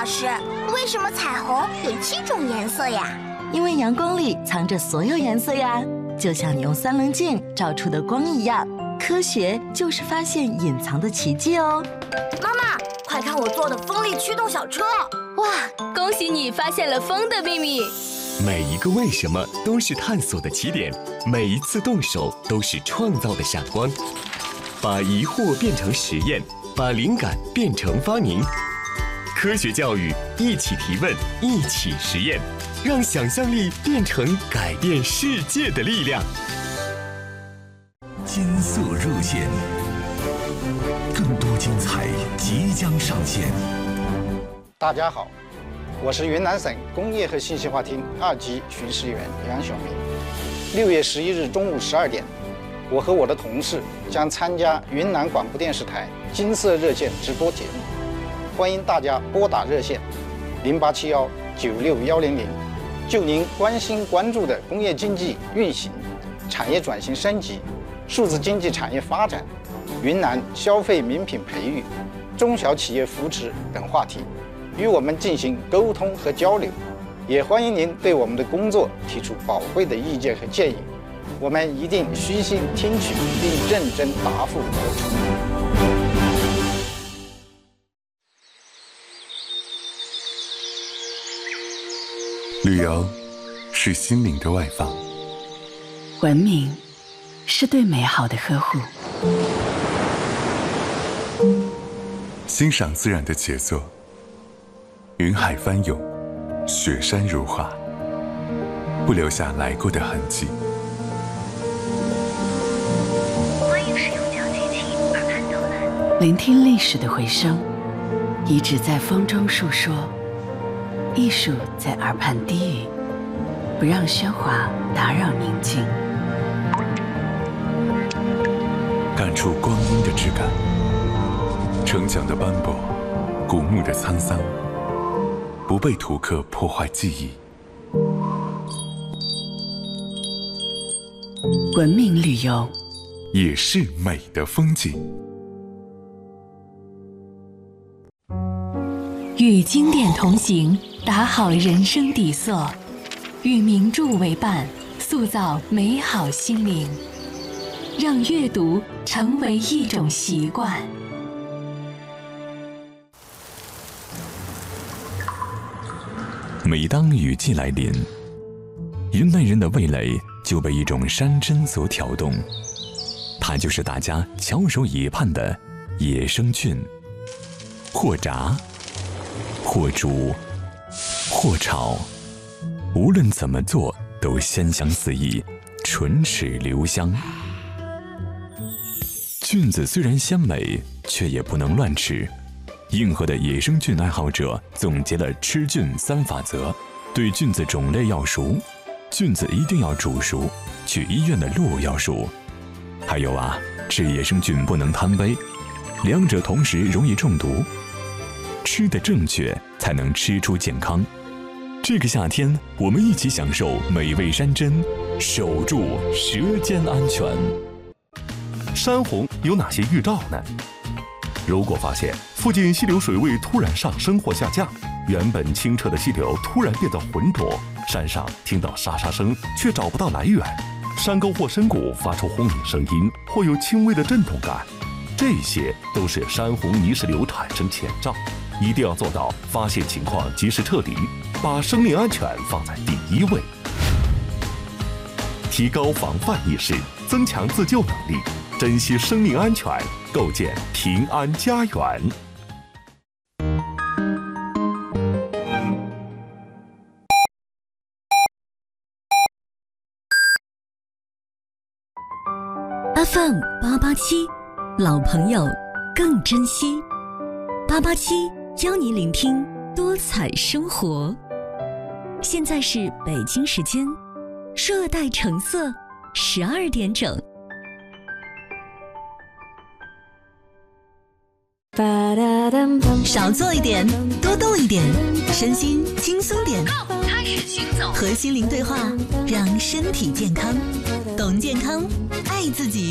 师，为什么彩虹有7种颜色呀？ 因为阳光里藏着所有颜色呀，就像你用3棱镜照出的光一样。科学就是发现隐藏的奇迹哦。 妈妈，快看我做的风力驱动小车！ 哇，恭喜你发现了风的秘密。 每一个为什么都是探索的起点，每一次动手都是创造的闪光。把疑惑变成实验，把灵感变成发明。科学教育，一起提问，一起实验，让想象力变成改变世界的力量。 金色热线，更多精彩即将上线。 大家好，我是云南省工业和信息化厅2级巡视员杨晓明。6月11日中午12点，我和我的同事将参加云南广播电视台金色热线直播节目，欢迎大家拨打热线0871961100，就您关心关注的工业经济运行、产业转型升级、数字经济产业发展、云南消费名品培育、中小企业扶持等话题，与我们进行沟通和交流。也欢迎您对我们的工作提出宝贵的意见和建议，我们一定虚心听取并认真答复和处理。 旅游是心灵的外放， 文明是对美好的呵护， 欣赏自然的杰作，云海翻涌，雪山如画，不留下来过的痕迹。 欢迎使用脚机器耳畔导览， 聆听历史的回声，遗址在风中述说，艺术在耳畔低语，不让喧哗打扰宁静。 感触光阴的质感，城墙的斑驳，古墓的沧桑，不被图刻破坏记忆。 文明旅游也是美的风景。 与经典同行，打好人生底色；与名著为伴，塑造美好心灵。让阅读成为一种习惯。 每当雨季来临，云南人的味蕾就被一种山珍所挑动，它就是大家翘首以盼的野生菌。或炸，或煮，或炒，无论怎么做都鲜香四溢，唇齿留香。菌子虽然鲜美，却也不能乱吃。硬核的野生菌爱好者总结了吃菌3法则：对菌子种类要熟，菌子一定要煮熟，去医院的路要熟。还有啊，吃野生菌不能贪杯，两者同时容易中毒。吃得正确，才能吃出健康。这个夏天，我们一起享受美味山珍，守住舌尖安全。 山洪有哪些预兆呢？如果发现附近溪流水位突然上升或下降，原本清澈的溪流突然变得浑浊，山上听到沙沙声却找不到来源，山沟或深谷发出轰鸣声音或有轻微的震动感，这些都是山洪泥石流产生前兆。一定要做到发现情况及时撤离，把生命安全放在第一位，提高防范意识，增强自救能力，珍惜生命安全，构建平安家园。 FM 887，老朋友更珍惜。887邀你聆听多彩生活。现在是北京时间热带橙色12点整。少做一点，多动一点，身心轻松点。 开始行走， 和心灵对话，让身体健康。懂健康，爱自己。